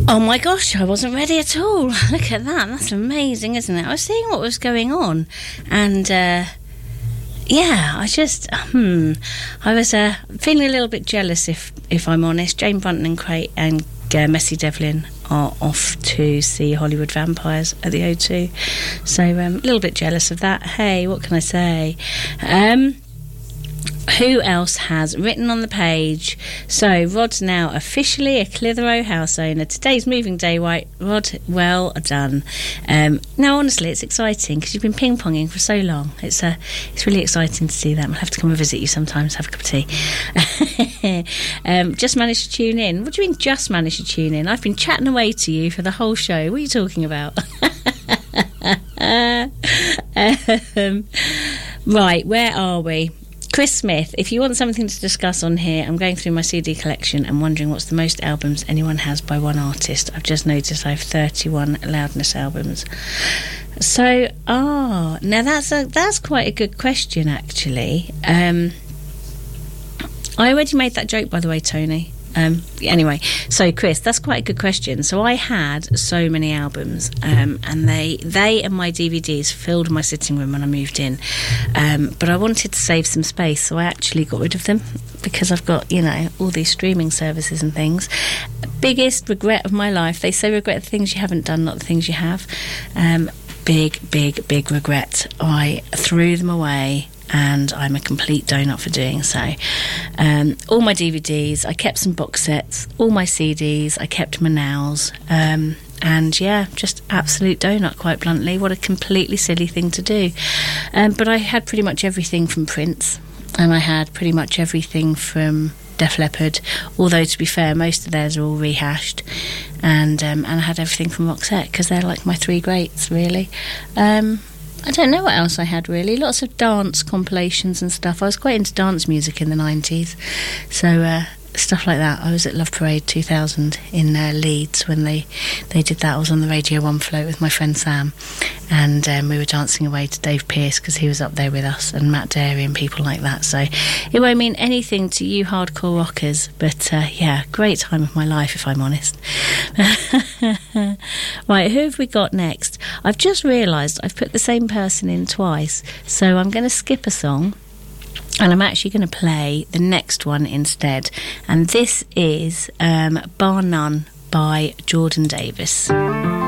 Oh my gosh, I wasn't ready at all. Look at that. That's amazing, isn't it? I was seeing what was going on. And, I just, I was feeling a little bit jealous, if I'm honest. Jane Bunton and Messi Devlin are off to see Hollywood Vampires at the O2. So, a little bit jealous of that. Hey, what can I say? Who else has written on the page? So, Rod's now officially a Clitheroe house owner. Today's moving day, right? Rod, well done. No, honestly, it's exciting because you've been ping-ponging for so long. It's really exciting to see that. I'll have to come and visit you sometimes, have a cup of tea. Just managed to tune in. What do you mean, just managed to tune in? I've been chatting away to you for the whole show. What are you talking about? Right, where are we? Chris Smith, if you want something to discuss on here, I'm going through my CD collection and wondering what's the most albums anyone has by one artist. I've just noticed I have 31 Loudness albums. So, now that's quite a good question, actually. I already made that joke, by the way, Tony. Anyway, so Chris, that's quite a good question. So I had so many albums, and they and my DVDs filled my sitting room when I moved in. But I wanted to save some space, so I actually got rid of them because I've got, all these streaming services and things. Biggest regret of my life. They say regret the things you haven't done, not the things you have. Big regret. I threw them away. And I'm a complete donut for doing so. All my DVDs, I kept some box sets, all my CDs, I kept my nows. Just absolute donut, quite bluntly. What a completely silly thing to do. But I had pretty much everything from Prince, and I had pretty much everything from Def Leppard, although to be fair, most of theirs are all rehashed. And I had everything from Roxette, because they're like my three greats, really. I don't know what else I had, really. Lots of dance compilations and stuff. I was quite into dance music in the 90s. So, stuff like that. I was at Love Parade 2000 in Leeds when they did that. I was on the Radio 1 float with my friend Sam. And we were dancing away to Dave Pearce because he was up there with us, and Matt Darey and people like that. So it won't mean anything to you hardcore rockers. But, great time of my life, if I'm honest. Right, who have we got next? I've just realised I've put the same person in twice, so I'm going to skip a song and I'm actually going to play the next one instead, and this is Bar None by Jordan Davis.